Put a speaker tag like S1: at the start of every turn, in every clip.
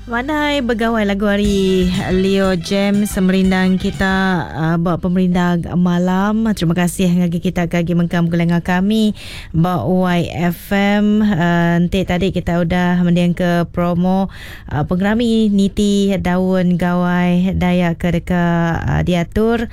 S1: Manai bergawai lagu hari Leo James Semerindang kita buat pemerindang malam. Terima kasih ngagi kita gagi mengkam gelengar kami buat YFM. Nanti tadi kita udah mendiang ke promo pengerami niti daun gawai daya ke dekat diatur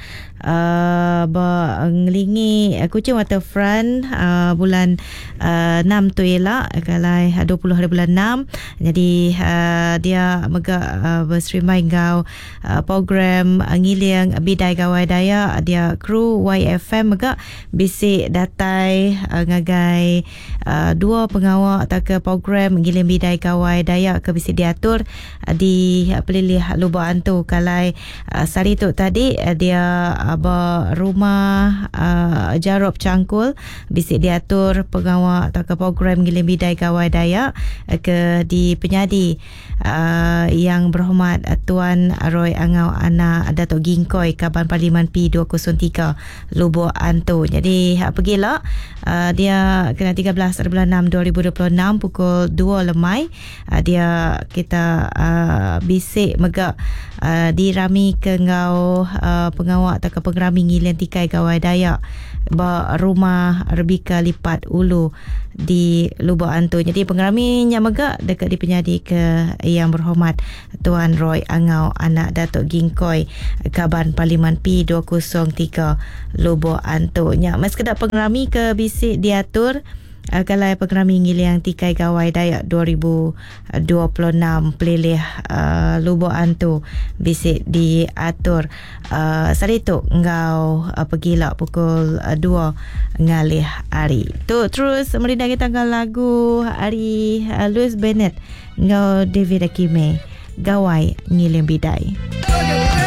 S1: ngelingi kucing waterfront bulan 6 tu ialah kalai 20 hari bulan 6. Jadi dia megak berserimai ngau program ngiliang bidai gawai daya dia kru YFM megak bisik datai ngagai dua pengawal atau ke program ngiliang bidai gawai daya ke bisik diatur di pelilih Lubuk Antu kalai sari tu tadi dia rumah Jarob Cangkul bisik diatur pengawal atau ke program ngiliang bidai gawai daya ke di penyadi yang berhormat Tuan Roy Angau Anak Datuk Gingkoi Kaban Parlimen P203 Lubuk Antu. Jadi pergilah dia kena 13 bulan 6 2026 pukul 2 lemai dia kita bisik megak dirami ke ngau pengawal atau ke pengerami ngilian tikai gawai dayak rumah Rebika Lipat Ulu di Lubuk Antu. Jadi pengeraminya megak dekat di penyadi ke yang berhormat Tuan Roy Angau Anak Datuk Gingkoi Kaban Parlimen P203 Lubuk Antu. Mas kedap pengerami ke bisik diatur kalau pengerami ngiliang tikai gawai dayak 2026 pelilih Lubuk Antu bisik diatur sarituk ngau pergilah pukul 2 ngalih hari tu. Terus merindang tanggal lagu hari Louis Bennett ngau David Akime gawai ngiliang bidai.